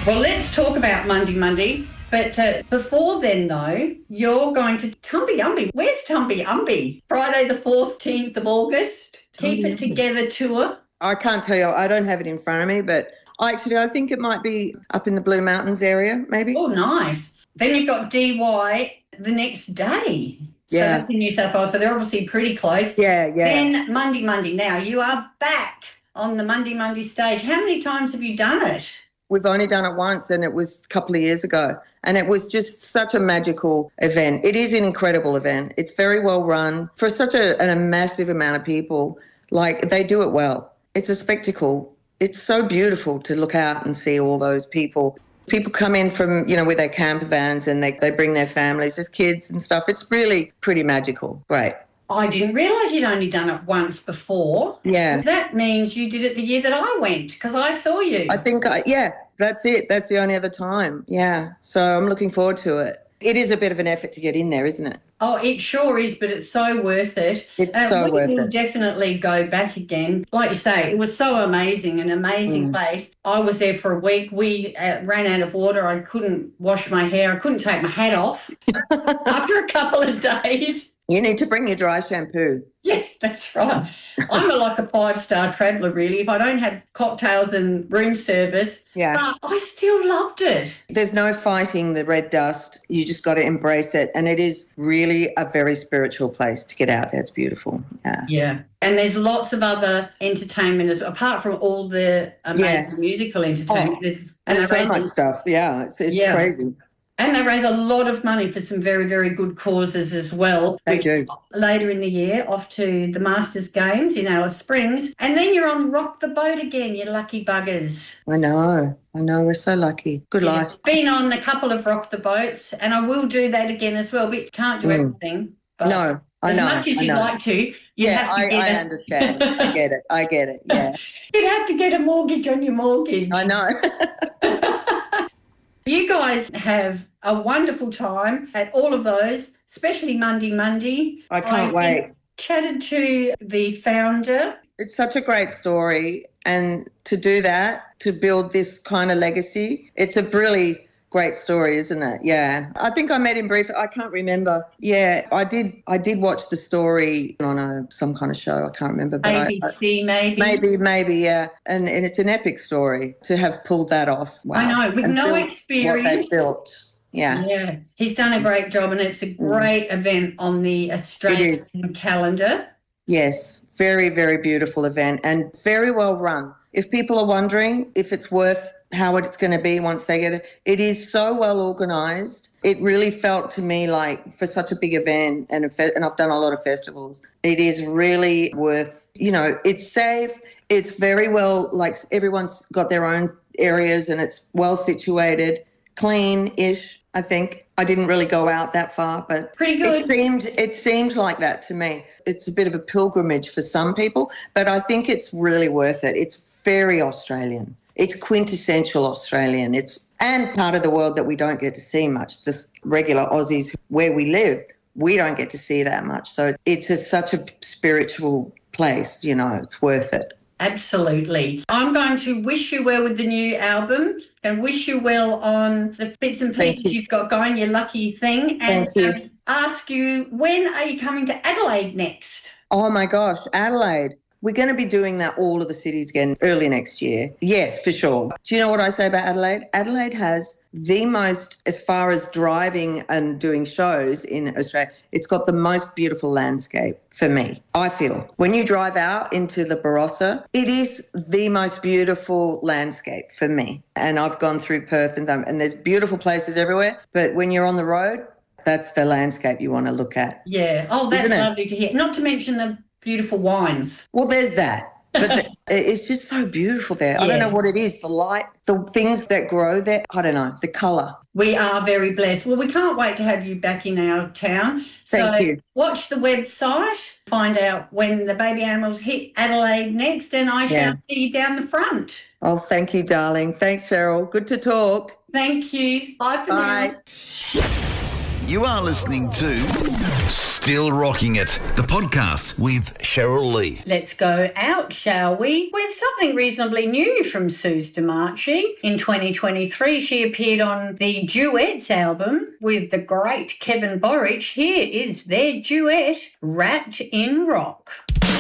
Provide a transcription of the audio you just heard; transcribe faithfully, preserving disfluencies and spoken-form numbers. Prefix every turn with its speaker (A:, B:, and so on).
A: Well, let's talk about Monday Monday. But uh, before then, though, you're going to Tumby Umby. Where's Tumby Umby? Friday the fourteenth of August. Keep It Together tour.
B: I can't tell you. I don't have it in front of me, but actually I think it might be up in the Blue Mountains area, maybe.
A: Oh, nice. Then you've got D Y the next day. So
B: Yeah.
A: that's in New South Wales. So they're obviously pretty close.
B: Yeah, yeah.
A: Then Monday Monday. Now, you are back on the Monday Monday stage. How many times have you done it?
B: We've only done it once, and it was a couple of years ago. And it was just such a magical event. It is an incredible event. It's very well run. For such a, a massive amount of people, like, they do it well. It's a spectacle. It's so beautiful to look out and see all those people. People come in from, you know, with their camper vans, and they, they bring their families as kids and stuff. It's really pretty magical. Great.
A: I didn't realise you'd only done it once before.
B: Yeah.
A: That means you did it the year that I went, because I saw you.
B: I think, I, yeah, that's it. That's the only other time. Yeah. So I'm looking forward to it. It is a bit of an effort to get in there, isn't it?
A: Oh, it sure is, but it's so worth it.
B: It's
A: Uh,
B: so
A: we
B: worth
A: will
B: it.
A: definitely go back again. Like you say, it was so amazing, an amazing
B: Mm.
A: place. I was there for a week. We uh, ran out of water. I couldn't wash my hair. I couldn't take my hat off after a couple of days.
B: You need to bring your dry shampoo.
A: Yeah, that's right. I'm a, like a five-star traveller, really. If I don't have cocktails and room service,
B: Yeah.
A: but I still loved it.
B: There's no fighting the red dust. You just got to embrace it. And it is really a very spiritual place to get out there. It's beautiful. Yeah.
A: Yeah. And there's lots of other entertainment as apart from all the amazing
B: Yes.
A: musical entertainment.
B: Oh,
A: there's, and,
B: There's
A: they
B: so
A: raise,
B: much stuff. Yeah. It's, it's
A: Yeah.
B: crazy.
A: and they raise a lot of money for some very, very good causes as well.
B: They
A: which
B: do.
A: Later in the year, off to the Masters Games in Alice Springs. And then you're on Rock the Boat again, you lucky buggers.
B: I know. I know. We're so lucky. Good
A: Yeah.
B: life.
A: Been on a couple of Rock the Boats, and I will do that again as well. But you can't do
B: Mm.
A: everything. But
B: No. I
A: as
B: know.
A: much as
B: I
A: you'd
B: know.
A: like to, you
B: yeah,
A: have to
B: I,
A: get
B: I
A: a-
B: understand. I get it. I get it. Yeah.
A: You'd have to get a mortgage on your mortgage.
B: I know.
A: You guys have a wonderful time at all of those, especially Monday Monday.
B: I can't wait.
A: Chatted to the founder.
B: It's such a great story. And to do that, to build this kind of legacy, it's a really great story, isn't it? Yeah. I think I met him briefly. I can't remember. Yeah, I did I did watch the story on a some kind of show. I can't remember. But
A: A
B: I,
A: B
B: I,
A: C maybe.
B: maybe, maybe, yeah. And and it's an epic story to have pulled that off. Wow.
A: I know, with
B: And
A: no
B: built What
A: experience.
B: they built. Yeah.
A: Yeah, he's done a great job, and it's a great event on the Australian calendar.
B: Yes, very, very beautiful event and very well run. If people are wondering if it's worth how it's going to be once they get it, it is so well organised. It really felt to me like for such a big event, and, a fe- and I've done a lot of festivals, it is really worth, you know, it's safe. It's very well, like everyone's got their own areas and it's well situated, clean-ish, I think. I didn't really go out that far, but
A: Pretty good.
B: it seemed it seemed like that to me. It's a bit of a pilgrimage for some people, but I think it's really worth it. It's very Australian. It's quintessential Australian. It's and part of the world that we don't get to see much, just regular Aussies where we live. We don't get to see that much. So it's a, such a spiritual place, you know, it's worth it.
A: Absolutely. I'm going to wish you well with the new album and wish you well on the bits and
B: Thank
A: pieces
B: you.
A: you've got going, your lucky thing. And
B: Thank you.
A: um, ask you, when are you coming to Adelaide next?
B: Oh, my gosh, Adelaide. We're going to be doing that all of the cities again early next year. Yes, for sure. Do you know what I say about Adelaide? Adelaide has the most, as far as driving and doing shows in Australia, it's got the most beautiful landscape for me, I feel. When you drive out into the Barossa, it is the most beautiful landscape for me. And I've gone through Perth and done, and there's beautiful places everywhere. But when you're on the road, that's the landscape you want to look at.
A: Yeah. Oh, that's
B: Isn't it?
A: lovely to hear. Not to mention the beautiful wines.
B: Well, there's that. But the, it's just so beautiful there. I don't
A: Yeah.
B: know what it is, the light, the things that grow there. I don't know, the colour.
A: We are very blessed. Well, we can't wait to have you back in our town.
B: Thank
A: so
B: you.
A: watch the website, find out when the baby animals hit Adelaide next, and I shall
B: Yeah.
A: see you down the front.
B: Oh, thank you, darling. Thanks, Cheryl. Good to talk.
A: Thank you. Bye for
B: Bye.
A: now.
C: You are listening to Still Rocking It, the podcast with Cheryl Lee.
A: Let's go out, shall we, with something reasonably new from Suze DeMarchi. In twenty twenty-three, she appeared on the Duets album with the great Kevin Borich. Here is their duet, Wrapped in Rock.